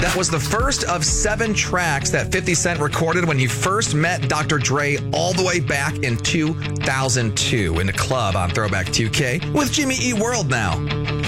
That was the first of 7 tracks that 50 Cent recorded when he first met Dr. Dre all the way back in 2002 in a club on Throwback 2K with Jimmy E. World now.